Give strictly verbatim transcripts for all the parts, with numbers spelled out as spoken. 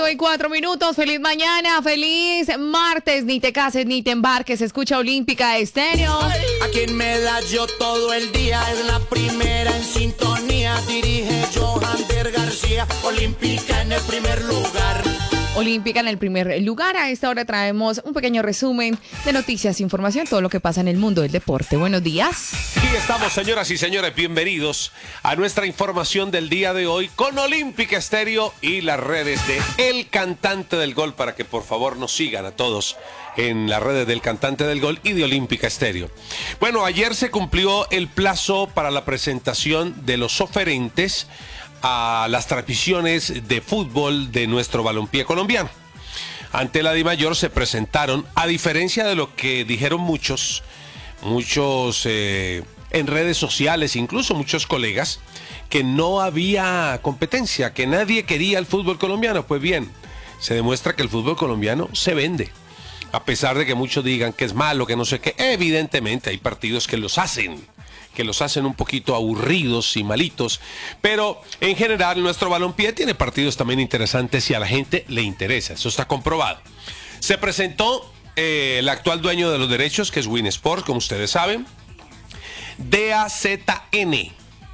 y cuatro minutos. Feliz mañana, feliz martes. Ni te cases ni te embarques. Escucha Olímpica Estéreo. Aquí en Medallo todo el día es la primera en sintonía. Dirige Johander García. Olímpica en el primer lugar. Olímpica en el primer lugar. A esta hora traemos un pequeño resumen de noticias, información, todo lo que pasa en el mundo del deporte. Buenos días. Aquí estamos, señoras y señores, bienvenidos a nuestra información del día de hoy con Olímpica Estéreo y las redes de El Cantante del Gol, para que por favor nos sigan a todos en las redes del Cantante del Gol y de Olímpica Estéreo. Bueno, ayer se cumplió el plazo para la presentación de los oferentes a las transmisiones de fútbol de nuestro balompié colombiano. Ante la DIMAYOR se presentaron, a diferencia de lo que dijeron muchos, muchos eh, en redes sociales, incluso muchos colegas, que no había competencia, que nadie quería el fútbol colombiano. Pues bien, se demuestra que el fútbol colombiano se vende. A pesar de que muchos digan que es malo, que no sé qué, evidentemente hay partidos que los hacen. que los hacen un poquito aburridos y malitos, pero en general nuestro balompié tiene partidos también interesantes y a la gente le interesa, eso está comprobado. Se presentó eh, el actual dueño de los derechos, que es Win Sports, como ustedes saben, D A Z N,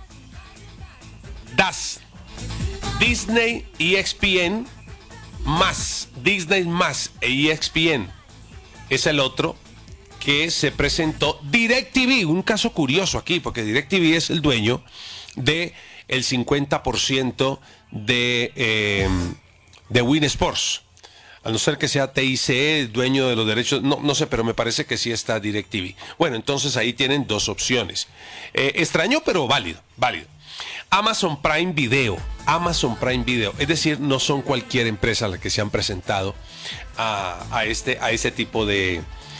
D A Z, Disney, E S P N, más, Disney más e E S P N, es el otro que se presentó. DirecTV, un caso curioso aquí, porque DirecTV es el dueño del cincuenta por ciento de, eh, de Win Sports. A no ser que sea T I C E, dueño de los derechos, no, no sé, pero me parece que sí está DirecTV. Bueno, entonces ahí tienen dos opciones. Eh, extraño, pero válido, válido. Amazon Prime Video, Amazon Prime Video, es decir, no son cualquier empresa las que se han presentado a, a, este, a este tipo de...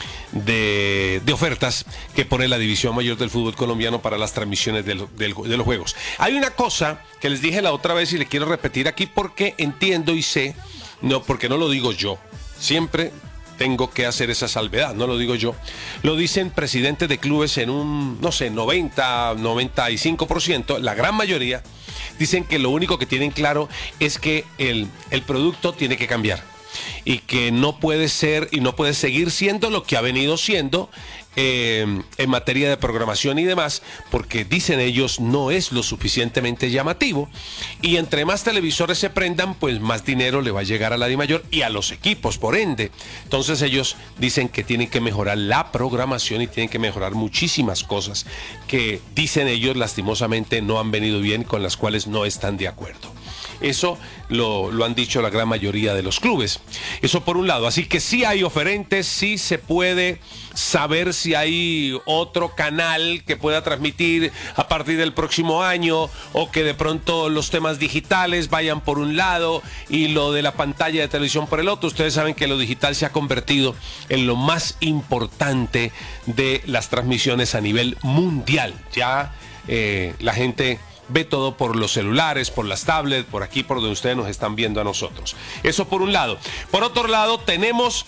De, de ofertas que pone la División Mayor del Fútbol Colombiano para las transmisiones de, lo, de, de los juegos. Hay una cosa que les dije la otra vez y le quiero repetir aquí porque entiendo y sé, no, porque no lo digo yo, siempre tengo que hacer esa salvedad, no lo digo yo, lo dicen presidentes de clubes en un, no sé, noventa, noventa y cinco por ciento, la gran mayoría dicen que lo único que tienen claro es que el, el producto tiene que cambiar. Y que no puede ser y no puede seguir siendo lo que ha venido siendo eh, en materia de programación y demás, porque dicen ellos no es lo suficientemente llamativo, y entre más televisores se prendan, pues más dinero le va a llegar a la DIMAYOR y a los equipos, por ende. Entonces ellos dicen que tienen que mejorar la programación y tienen que mejorar muchísimas cosas que dicen ellos lastimosamente no han venido bien, con las cuales no están de acuerdo. Eso lo, lo han dicho la gran mayoría de los clubes. Eso por un lado. Así que sí hay oferentes, sí se puede saber si hay otro canal que pueda transmitir a partir del próximo año, o que de pronto los temas digitales vayan por un lado y lo de la pantalla de televisión por el otro. Ustedes saben que lo digital se ha convertido en lo más importante de las transmisiones a nivel mundial. Ya eh, la gente ve todo por los celulares, por las tablets, por aquí, por donde ustedes nos están viendo a nosotros. Eso por un lado. Por otro lado, tenemos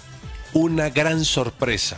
una gran sorpresa,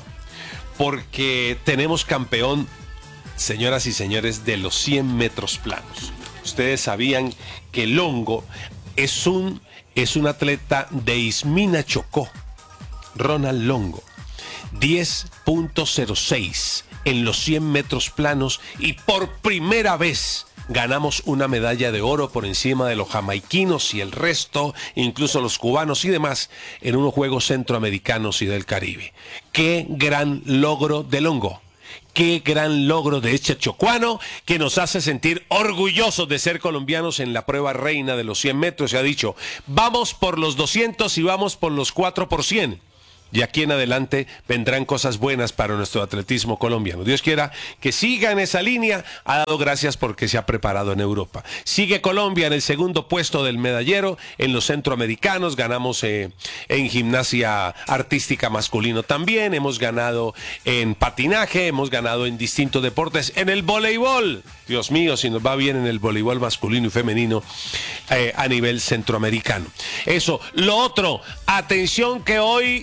porque tenemos campeón, señoras y señores, de los cien metros planos. Ustedes sabían que Longo es un, es un atleta de Ismina Chocó, Ronald Longo, diez punto cero seis en los cien metros planos, y por primera vez ganamos una medalla de oro por encima de los jamaiquinos y el resto, incluso los cubanos y demás, en unos Juegos Centroamericanos y del Caribe. ¡Qué gran logro de Longo! ¡Qué gran logro de este chocuano, que nos hace sentir orgullosos de ser colombianos en la prueba reina de los cien metros! Se ha dicho, vamos por los doscientos y vamos por los cuatro por cien. Y aquí en adelante vendrán cosas buenas para nuestro atletismo colombiano. Dios quiera que siga en esa línea. Ha dado gracias porque se ha preparado en Europa. Sigue Colombia en el segundo puesto del medallero en los centroamericanos. Ganamos eh, en gimnasia artística masculino también. Hemos ganado en patinaje. Hemos ganado en distintos deportes. En el voleibol. Dios mío, si nos va bien en el voleibol masculino y femenino eh, a nivel centroamericano. Eso. Lo otro, atención que hoy vuelve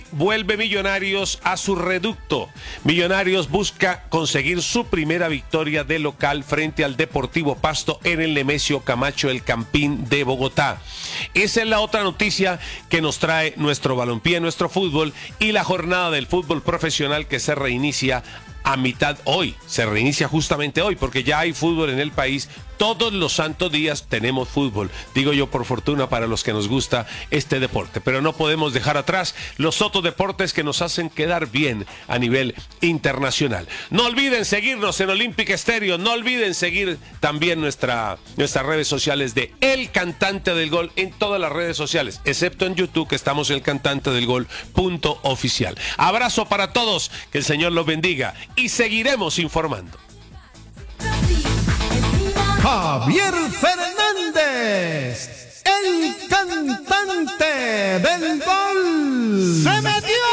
vuelve Millonarios a su reducto. Millonarios busca conseguir su primera victoria de local frente al Deportivo Pasto en el Nemesio Camacho, el Campín de Bogotá. Esa es la otra noticia que nos trae nuestro balompié, nuestro fútbol y la jornada del fútbol profesional que se reinicia a mitad hoy, se reinicia justamente hoy porque ya hay fútbol en el país. Todos los santos días tenemos fútbol, digo yo por fortuna para los que nos gusta este deporte, pero no podemos dejar atrás los otros deportes que nos hacen quedar bien a nivel internacional. No olviden seguirnos en Olímpica Estéreo, no olviden seguir también nuestra, nuestras redes sociales de El Cantante del Gol en todas las redes sociales, excepto en YouTube que estamos en el cantante del gol punto oficial. Abrazo para todos, que el Señor los bendiga y seguiremos informando. Javier Fernández, el cantante del gol. ¡Se metió!